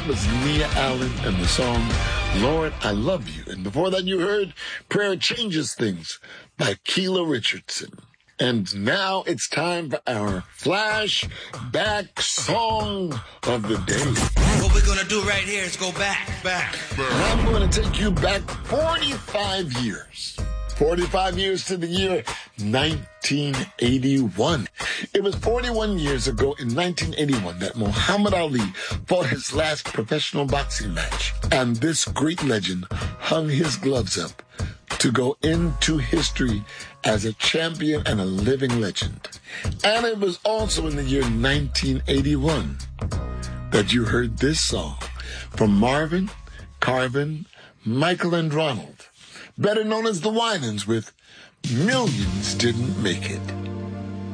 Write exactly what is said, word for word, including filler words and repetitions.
was Nia Allen and the song, Lord, I Love You. And before that, you heard Prayer Changes Things by Keela Richardson. And now it's time for our flashback song of the day. What we're going to do right here is go back, back, back. And I'm going to take you back forty-five years. forty-five years to the year nineteen eighty-one. It was forty-one years ago in nineteen eighty-one that Muhammad Ali fought his last professional boxing match. And this great legend hung his gloves up to go into history as a champion and a living legend. And it was also in the year nineteen eighty-one that you heard this song from Marvin, Carvin, Michael, and Ronald, better known as the Winans, with Millions Didn't Make It.